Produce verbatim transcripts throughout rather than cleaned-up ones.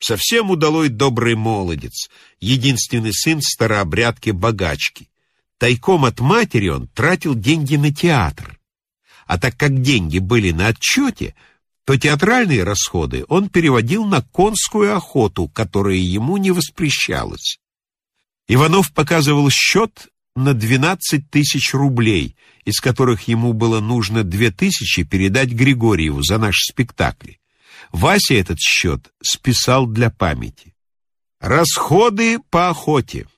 Совсем удалой добрый молодец, единственный сын старообрядки-богачки. Тайком от матери он тратил деньги на театр. А так как деньги были на отчете, то театральные расходы он переводил на конскую охоту, которая ему не воспрещалась. Иванов показывал счет на двенадцать тысяч рублей, из которых ему было нужно две тысячи передать Григорьеву за наш спектакль. Вася этот счет списал для памяти. Расходы по охоте.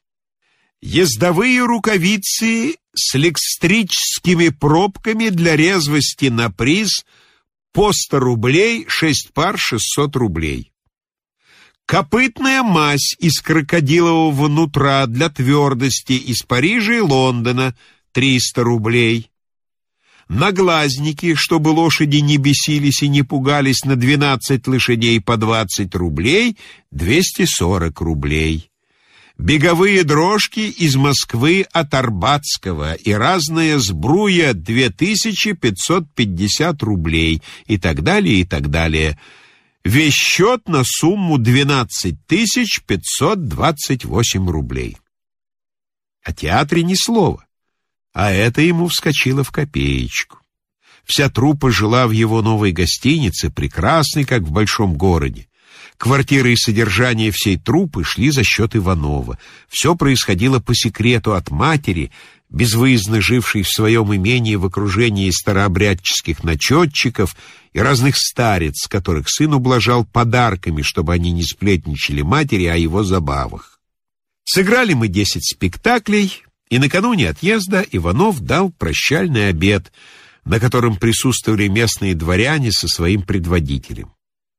Ездовые рукавицы с лектрическими пробками для резвости на приз по сто рублей, шесть пар шестьсот рублей. Копытная мазь из крокодилового нутра для твердости из Парижа и Лондона триста рублей. Наглазники, чтобы лошади не бесились и не пугались, на двенадцать лошадей по двадцать рублей, двести сорок рублей. Беговые дрожки из Москвы от Арбатского и разная сбруя две тысячи пятьсот пятьдесят рублей и так далее, и так далее. Весь счет на сумму двенадцать тысяч пятьсот двадцать восемь рублей. О театре ни слова, а это ему вскочило в копеечку. Вся труппа жила в его новой гостинице, прекрасной, как в большом городе. Квартиры и содержание всей труппы шли за счет Иванова. Все происходило по секрету от матери, безвыездно жившей в своем имении в окружении старообрядческих начетчиков и разных старец, которых сын ублажал подарками, чтобы они не сплетничали матери о его забавах. Сыграли мы десять спектаклей, и накануне отъезда Иванов дал прощальный обед, на котором присутствовали местные дворяне со своим предводителем.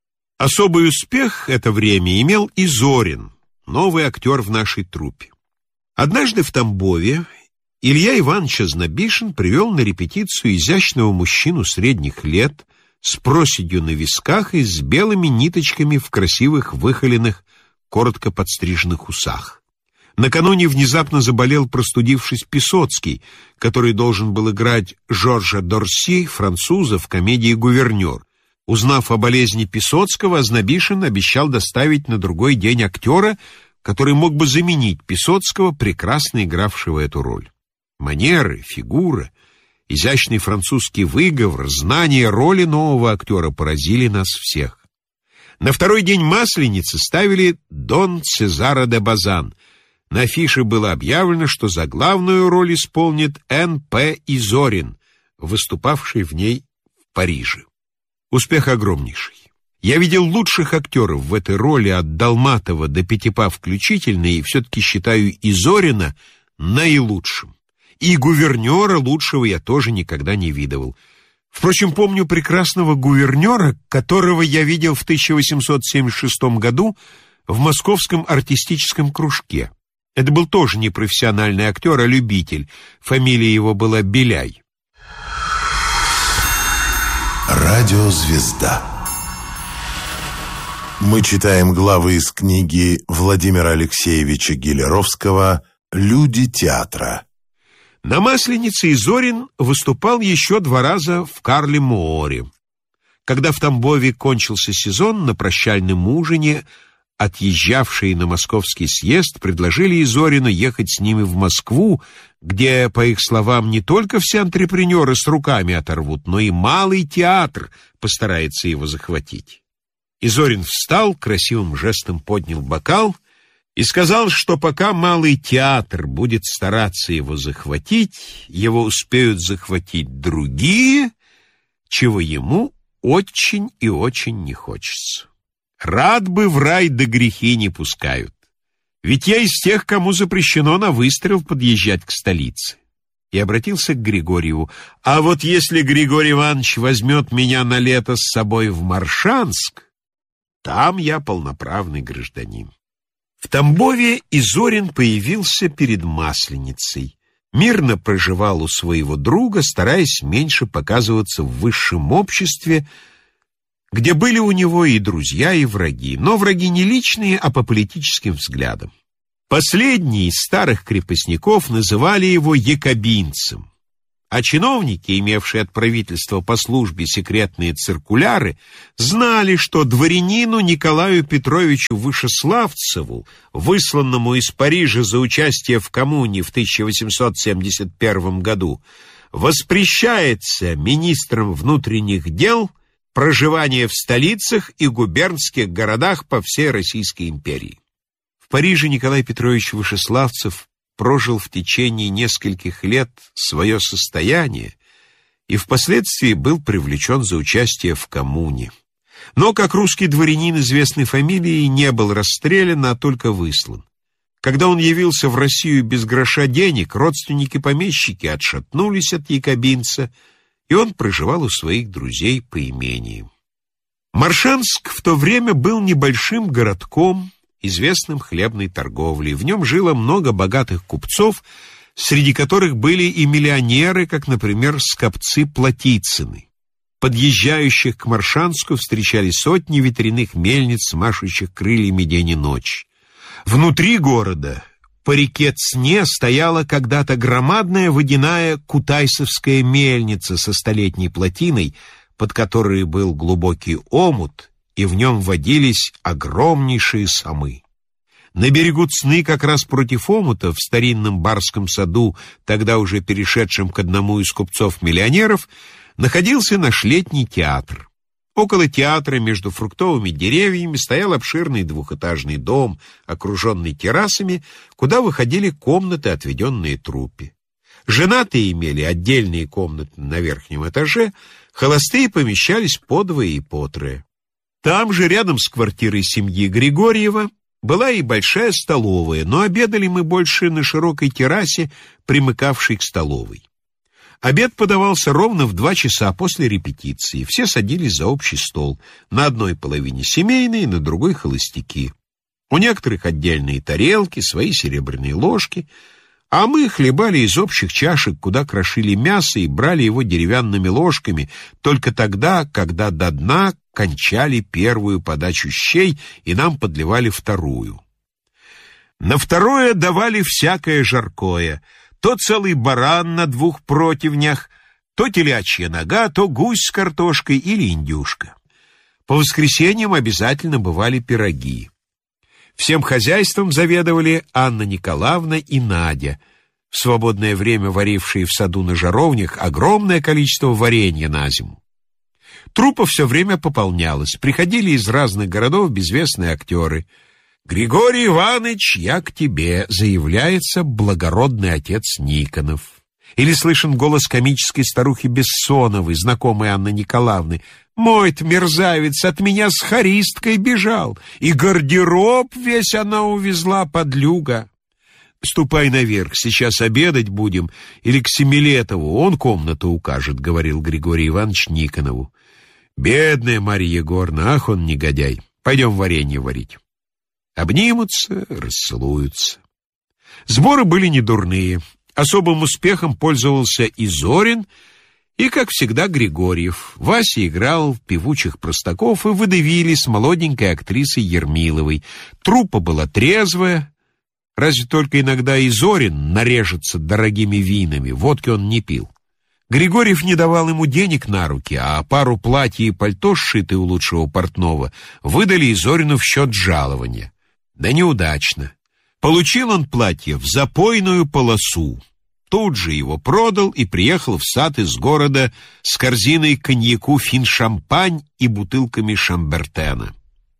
Особый успех это время имел и Зорин, новый актер в нашей труппе. Однажды в Тамбове Илья Иванович Ознобишин привел на репетицию изящного мужчину средних лет с проседью на висках и с белыми ниточками в красивых выхоленных, коротко подстриженных усах. Накануне внезапно заболел, простудившись, Писоцкий, который должен был играть Жоржа Дорси, француза, в комедии «Гувернер». Узнав о болезни Писоцкого, Ознобишин обещал доставить на другой день актера, который мог бы заменить Писоцкого, прекрасно игравшего эту роль. Манеры, фигура, изящный французский выговор, знание роли нового актера поразили нас всех. На второй день Масленицы ставили «Дон Цезаро де Базан». На афише было объявлено, что за главную роль исполнит Н П Изорин, выступавший в ней в Париже. Успех огромнейший. Я видел лучших актеров в этой роли от Долматова до Пятипа включительно, и все-таки считаю Изорина наилучшим. И гувернера лучшего я тоже никогда не видывал. Впрочем, помню прекрасного гувернера, которого я видел в тысяча восемьсот семьдесят шестом году в московском артистическом кружке. Это был тоже не профессиональный актер, а любитель. Фамилия его была Беляй. Радиозвезда. Мы читаем главы из книги Владимира Алексеевича Гелеровского «Люди театра». На Масленице Изорин выступал еще два раза в Карле Мооре. Когда в Тамбове кончился сезон, на прощальном ужине отъезжавшие на московский съезд предложили Изорину ехать с ними в Москву, где, по их словам, не только все антрепренеры с руками оторвут, но и малый театр постарается его захватить. Изорин встал, красивым жестом поднял бокал и сказал, что пока малый театр будет стараться его захватить, его успеют захватить другие, чего ему очень и очень не хочется. Рад бы в рай, да грехи не пускают. Ведь я из тех, кому запрещено на выстрел подъезжать к столице. И обратился к Григорьеву. А вот если Григорий Иванович возьмет меня на лето с собой в Моршанск, там я полноправный гражданин. В Тамбове Изорин появился перед Масленицей. Мирно проживал у своего друга, стараясь меньше показываться в высшем обществе, где были у него и друзья, и враги, но враги не личные, а по политическим взглядам. Последние из старых крепостников называли его якобинцем. А чиновники, имевшие от правительства по службе секретные циркуляры, знали, что дворянину Николаю Петровичу Вышеславцеву, высланному из Парижа за участие в коммуне в тысяча восемьсот семьдесят первом году, воспрещается министром внутренних дел проживание в столицах и губернских городах по всей Российской империи. В Париже Николай Петрович Вышеславцев прожил в течение нескольких лет свое состояние и впоследствии был привлечен за участие в коммуне. Но, как русский дворянин известной фамилии, не был расстрелян, а только выслан. Когда он явился в Россию без гроша денег, родственники-помещики отшатнулись от якобинца, и он проживал у своих друзей по имениям. Моршанск в то время был небольшим городком, известным хлебной торговлей. В нем жило много богатых купцов, среди которых были и миллионеры, как, например, скопцы Платицыны. Подъезжающих к Моршанску встречали сотни ветряных мельниц, машущих крыльями день и ночь. Внутри города, по реке Цне, стояла когда-то громадная водяная кутайсовская мельница со столетней плотиной, под которой был глубокий омут, и в нем водились огромнейшие самы. На берегу Цны, как раз против омута, в старинном барском саду, тогда уже перешедшем к одному из купцов-миллионеров, находился наш летний театр. Около театра, между фруктовыми деревьями, стоял обширный двухэтажный дом, окруженный террасами, куда выходили комнаты, отведенные труппе. Женатые имели отдельные комнаты на верхнем этаже, холостые помещались по двое и по трое. Там же, рядом с квартирой семьи Григорьева, была и большая столовая, но обедали мы больше на широкой террасе, примыкавшей к столовой. Обед подавался ровно в два часа после репетиции. Все садились за общий стол. На одной половине семейные, на другой холостяки. У некоторых отдельные тарелки, свои серебряные ложки, а мы хлебали из общих чашек, куда крошили мясо, и брали его деревянными ложками только тогда, когда до дна кончали первую подачу щей, и нам подливали вторую. На второе давали всякое жаркое. То целый баран на двух противнях, то телячья нога, то гусь с картошкой или индюшка. По воскресеньям обязательно бывали пироги. Всем хозяйством заведовали Анна Николаевна и Надя, в свободное время варившие в саду на жаровнях огромное количество варенья на зиму. Труппа все время пополнялась, приходили из разных городов безвестные актеры. «Григорий Иванович, я к тебе», — заявляется благородный отец Никонов. Или слышен голос комической старухи Бессоновой, знакомой Анны Николаевны. «Мой-то мерзавец от меня с хористкой бежал, и гардероб весь она увезла, подлюга». «Ступай наверх, сейчас обедать будем, или к Семилетову, он комнату укажет», — говорил Григорий Иванович Никонову. «Бедная Марья Егоровна, ах он негодяй, пойдем варенье варить». Обнимутся, расцелуются. Сборы были недурные. Особым успехом пользовался и Зорин, и, как всегда, Григорьев. Вася играл в певучих простаков, и выдавили с молоденькой актрисой Ермиловой. Труппа была трезвая, разве только иногда и Зорин нарежется дорогими винами, водки он не пил. Григорьев не давал ему денег на руки, а пару платья и пальто, сшитые у лучшего портного, выдали и Зорину в счет жалования. Да неудачно. Получил он платье в запойную полосу. Тут же его продал и приехал в сад из города с корзиной коньяку «Фин-шампань» и бутылками «Шамбертена».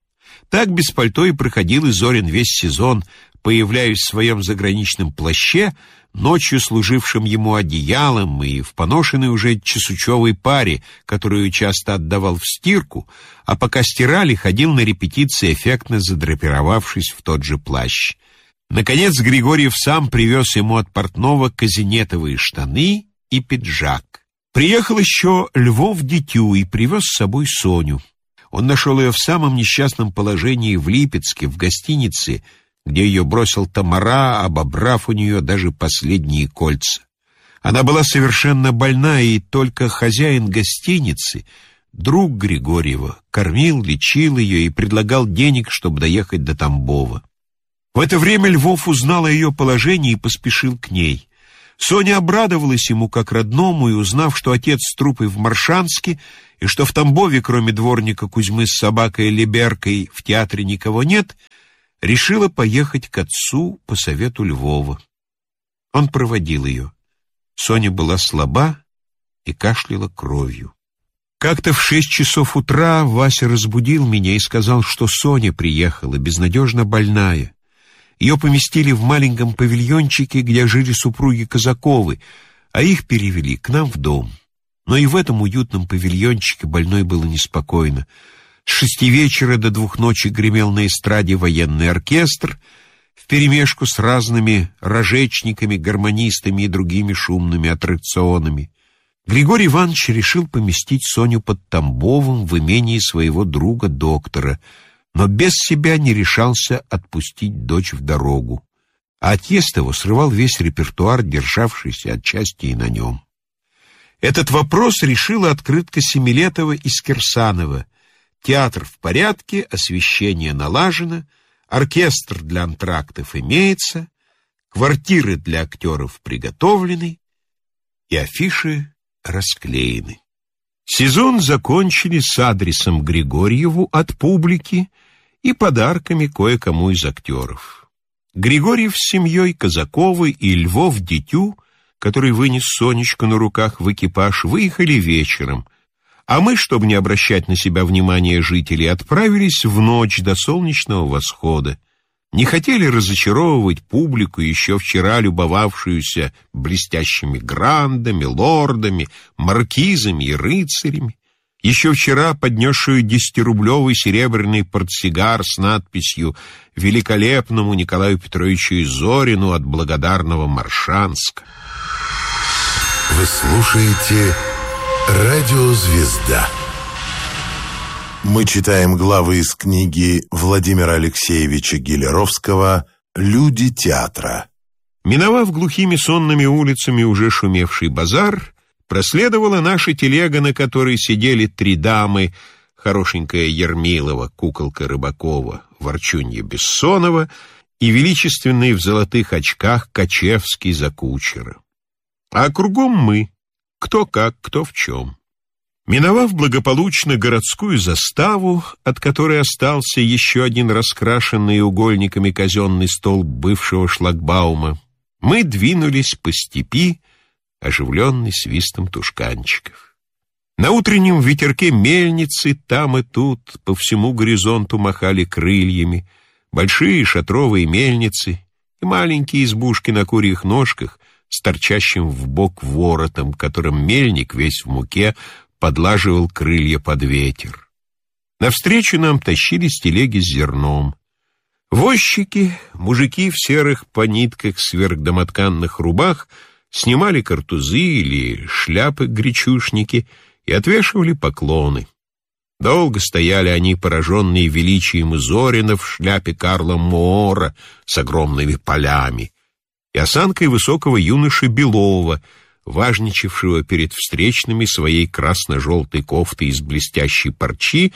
Так без пальто и проходил и Зорин весь сезон, появляясь в своем заграничном плаще, ночью служившим ему одеялом, и в поношенной уже чесучевой паре, которую часто отдавал в стирку, а пока стирали, ходил на репетиции, эффектно задрапировавшись в тот же плащ. Наконец Григорьев сам привез ему от портного казинетовые штаны и пиджак. Приехал еще Львов Дитю и привез с собой Соню. Он нашел ее в самом несчастном положении в Липецке, в гостинице, где ее бросил Тамара, обобрав у нее даже последние кольца. Она была совершенно больна, и только хозяин гостиницы, друг Григорьева, кормил, лечил ее и предлагал денег, чтобы доехать до Тамбова. В это время Львов узнал о ее положении и поспешил к ней. Соня обрадовалась ему как родному, и, узнав, что отец с труппой в Маршанске, и что в Тамбове, кроме дворника Кузьмы с собакой и Леберкой, в театре никого нет, решила поехать к отцу по совету Львова. Он проводил ее. Соня была слаба и кашляла кровью. Как-то в шесть часов утра Вася разбудил меня и сказал, что Соня приехала, безнадежно больная. Ее поместили в маленьком павильончике, где жили супруги Казаковы, а их перевели к нам в дом. Но и в этом уютном павильончике больной было неспокойно. С шести вечера до двух ночи гремел на эстраде военный оркестр вперемешку с разными рожечниками, гармонистами и другими шумными аттракционами. Григорий Иванович решил поместить Соню под Тамбовом в имении своего друга-доктора, но без себя не решался отпустить дочь в дорогу. А отъезд его срывал весь репертуар, державшийся отчасти и на нем. Этот вопрос решила открытка Семилетова из Кирсанова. Театр в порядке, освещение налажено, оркестр для антрактов имеется, квартиры для актеров приготовлены и афиши расклеены. Сезон закончили с адресом Григорьеву от публики и подарками кое-кому из актеров. Григорьев с семьей, Казаковы и Львов-Дитю, который вынес Сонечку на руках в экипаж, выехали вечером, а мы, чтобы не обращать на себя внимания жителей, отправились в ночь до солнечного восхода. Не хотели разочаровывать публику, еще вчера любовавшуюся блестящими грандами, лордами, маркизами и рыцарями, еще вчера поднесшую десятирублевый серебряный портсигар с надписью «Великолепному Николаю Петровичу Зорину от благодарного Маршанска». Вы слушаете «Радио Звезда». Мы читаем главы из книги Владимира Алексеевича Гелеровского «Люди театра». Миновав глухими сонными улицами уже шумевший базар, проследовала наша телега, на которой сидели три дамы: хорошенькая Ермилова, куколка Рыбакова, ворчунья Бессонова и величественный в золотых очках Качевский за кучера. А кругом мы, кто как, кто в чем. Миновав благополучно городскую заставу, от которой остался еще один раскрашенный угольниками казенный столб бывшего шлагбаума, мы двинулись по степи, оживленный свистом тушканчиков. На утреннем ветерке мельницы там и тут по всему горизонту махали крыльями, большие шатровые мельницы и маленькие избушки на курьих ножках с торчащим в бок воротом, которым мельник весь в муке подлаживал крылья под ветер. Навстречу нам тащились телеги с зерном. Возчики, мужики в серых по нитках сверхдомотканных рубах, снимали картузы или шляпы-гречушники и отвешивали поклоны. Долго стояли они, пораженные величием Зорина в шляпе Карла Моора с огромными полями и осанкой высокого юноши Белова, важничавшего перед встречными своей красно-желтой кофтой из блестящей парчи,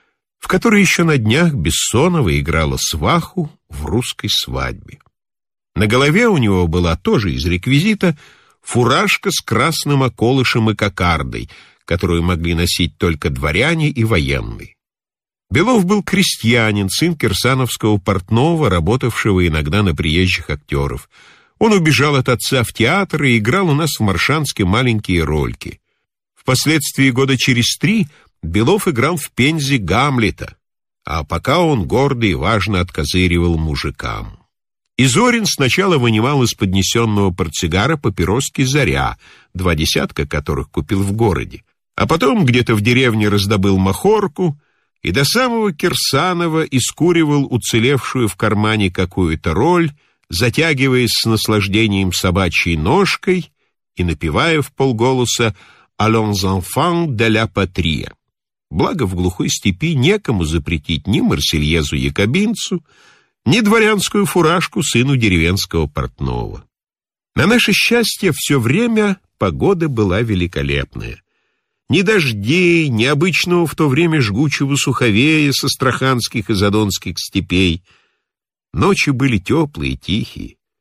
в которой еще на днях Бессонова играла сваху в русской свадьбе. На голове у него была тоже из реквизита фуражка с красным околышем и кокардой, которую могли носить только дворяне и военные. Белов был крестьянин, сын кирсановского портного, работавшего иногда на приезжих актеров. Он убежал от отца в театр и играл у нас в Маршанске маленькие рольки. Впоследствии года через три Белов играл в Пензе Гамлета, а пока он гордо и важно откозыривал мужикам. И Зорин сначала вынимал из поднесенного портсигара папироски «Заря», два десятка которых купил в городе, а потом где-то в деревне раздобыл махорку и до самого Кирсанова искуривал уцелевшую в кармане какую-то роль, затягиваясь с наслаждением собачьей ножкой и напевая вполголоса «Allons enfants de la patrie». Благо в глухой степи некому запретить ни марсельезу-якобинцу, ни дворянскую фуражку сыну деревенского портного. На наше счастье все время погода была великолепная. Ни дождей, ни обычного в то время жгучего суховея с астраханских и задонских степей. Ночи были теплые, тихие.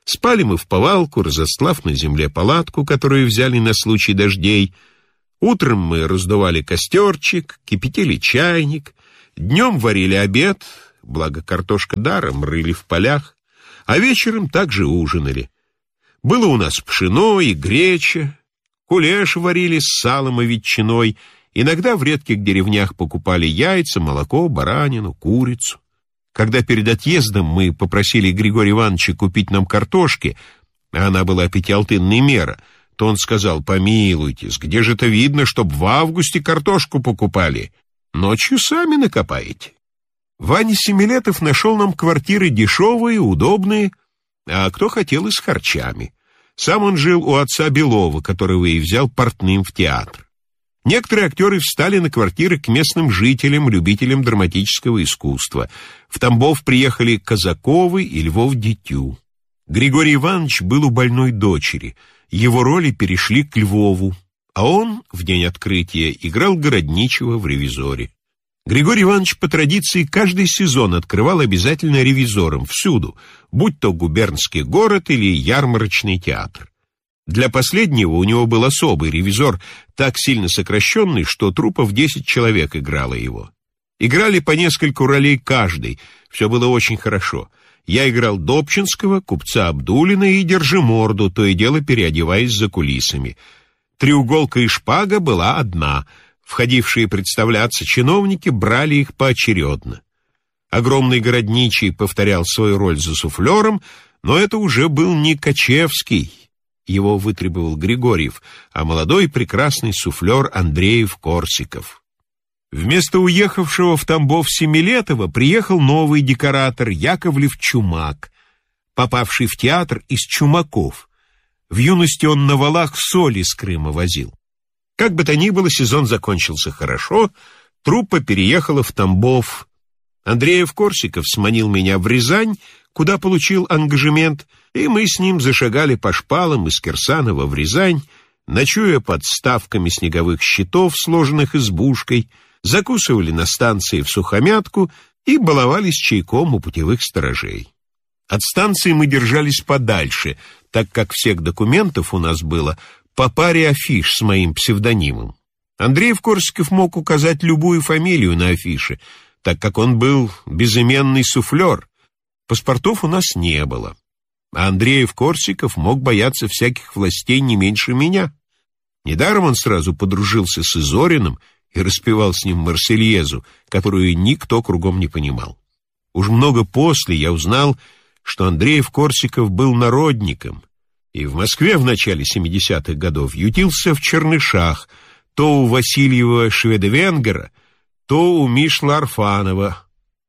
Спали мы вповалку, разостлав на земле палатку, которую взяли на случай дождей. Утром мы раздували костерчик, кипятили чайник, днем варили обед, благо картошка даром рыли в полях, а вечером также ужинали. Было у нас пшено и греча, кулеш варили с салом и ветчиной, иногда в редких деревнях покупали яйца, молоко, баранину, курицу. Когда перед отъездом мы попросили Григория Ивановича купить нам картошки, а она была пятиалтынной мера, то он сказал: «Помилуйтесь, где же это видно, чтоб в августе картошку покупали? Ночью сами накопаете». Ваня Семилетов нашел нам квартиры дешевые, удобные, а кто хотел и с харчами. Сам он жил у отца Белова, которого и взял портным в театр. Некоторые актеры встали на квартиры к местным жителям, любителям драматического искусства. В Тамбов приехали Казаковы и Львов-Дитю. Григорий Иванович был у больной дочери. Его роли перешли к Львову, а он в день открытия играл городничего в «Ревизоре». Григорий Иванович по традиции каждый сезон открывал обязательно ревизором всюду, будь то губернский город или ярмарочный театр. Для последнего у него был особый ревизор, так сильно сокращенный, что труппа десять человек играла его. Играли по нескольку ролей каждый, все было очень хорошо. Я играл Добчинского, купца Абдулина и Держиморду, то и дело переодеваясь за кулисами. Треуголка и шпага была одна. Входившие представляться чиновники брали их поочередно. Огромный городничий повторял свою роль за суфлером, но это уже был не Качевский. Его вытребовал Григорьев, а молодой прекрасный суфлер Андреев-Корсиков. Вместо уехавшего в Тамбов Семилетова приехал новый декоратор Яковлев Чумак, попавший в театр из Чумаков. В юности он на валах соли с Крыма возил. Как бы то ни было, сезон закончился хорошо, труппа переехала в Тамбов. Андреев-Корсиков сманил меня в Рязань, куда получил ангажемент, и мы с ним зашагали по шпалам из Кирсанова в Рязань, ночуя под ставками снеговых щитов, сложенных избушкой, закусывали на станции в сухомятку и баловались чайком у путевых сторожей. От станции мы держались подальше, так как всех документов у нас было по паре афиш с моим псевдонимом. Андреев-Корсиков мог указать любую фамилию на афише, так как он был безыменный суфлер. Паспортов у нас не было. А Андреев-Корсиков мог бояться всяких властей не меньше меня. Недаром он сразу подружился с Изориным и распевал с ним Марсельезу, которую никто кругом не понимал. Уж много после я узнал, что Андреев-Корсиков был народником, и в Москве в начале семидесятых годов ютился в Чернышах, то у Васильева Шведовенгера, то у Мишла Арфанова,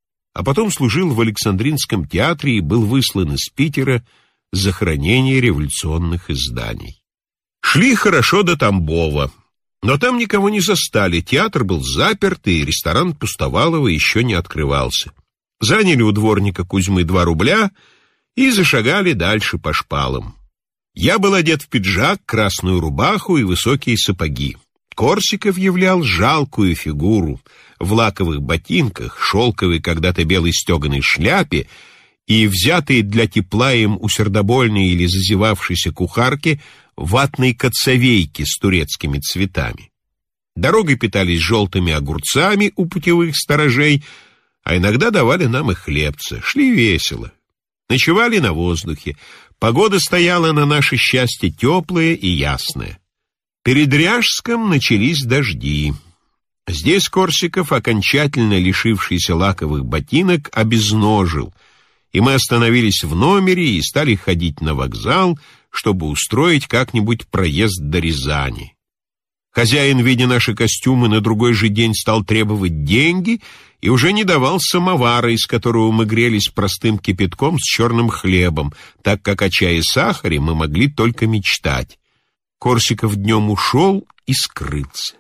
а потом служил в Александринском театре и был выслан из Питера за хранение революционных изданий. Шли хорошо до Тамбова, но там никого не застали, театр был заперт, и ресторан Пустовалова еще не открывался. Заняли у дворника Кузьмы два рубля и зашагали дальше по шпалам. Я был одет в пиджак, красную рубаху и высокие сапоги. Корсиков являл жалкую фигуру в лаковых ботинках, шелковой когда-то белой стеганой шляпе и взятые для тепла им у сердобольной или зазевавшейся кухарки ватной коцовейки с турецкими цветами. Дорогой питались желтыми огурцами у путевых сторожей, а иногда давали нам и хлебца. Шли весело. Ночевали на воздухе. Погода стояла на наше счастье теплая и ясная. Перед Ряжском начались дожди. Здесь Корсиков, окончательно лишившийся лаковых ботинок, обезножил, и мы остановились в номере и стали ходить на вокзал, чтобы устроить как-нибудь проезд до Рязани. Хозяин, видя наши костюмы, на другой же день стал требовать деньги и уже не давал самовара, из которого мы грелись простым кипятком с черным хлебом, так как о чае и сахаре мы могли только мечтать. Корсиков днем ушел и скрылся.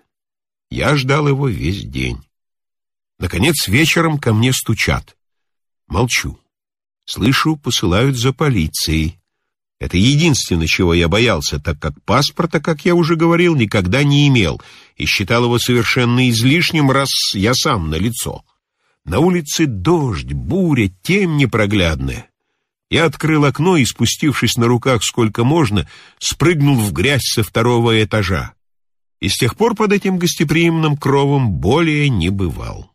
Я ждал его весь день. Наконец вечером ко мне стучат. Молчу. Слышу, посылают за полицией. Это единственное, чего я боялся, так как паспорта, как я уже говорил, никогда не имел и считал его совершенно излишним, раз я сам налицо. На улице дождь, буря, темь непроглядная. Я открыл окно и, спустившись на руках сколько можно, спрыгнул в грязь со второго этажа. И с тех пор под этим гостеприимным кровом более не бывал.